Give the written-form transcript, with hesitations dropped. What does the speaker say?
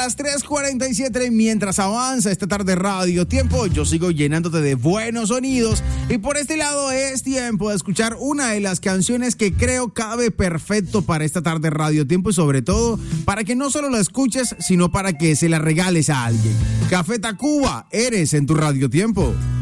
las 3:47, mientras avanza esta tarde Radio Tiempo, yo sigo llenándote de buenos sonidos y por este lado es tiempo de escuchar una de las canciones que creo cabe perfecto para esta tarde Radio Tiempo y sobre todo para que no solo la escuches, sino para que se la regales a alguien. Café Tacuba, eres en tu Radio Tiempo.